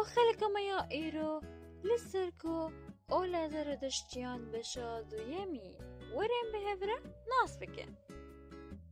خلقما يا إيرو لسركو أولا زردشتيان بشاد ويمين ورم بهفرة ناس بكن